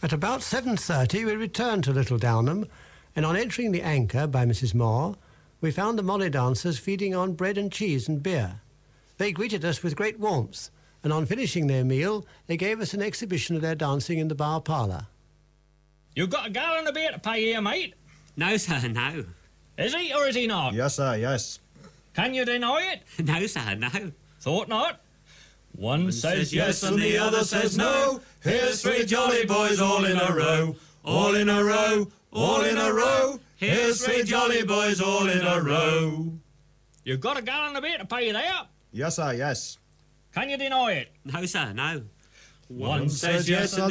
At about 7:30 we returned to Little Downham, and on entering the Anchor by Mrs. Moore, we found the Molly dancers feeding on bread and cheese and beer. They greeted us with great warmth, and on finishing their meal, they gave us an exhibition of their dancing in the bar parlour. You got a gallon of beer to pay here, mate? No, sir, no. Is he or is he not? Yes, sir, yes. Can you deny it? No, sir, no. Thought not. One says yes and the other says no. Here's three jolly boys all in a row. All in a row, all in a row. Here's three jolly boys all in a row. You got a gallon of beer to pay there? Yes, sir, yes. Can you deny it? No, sir, no. One says yes and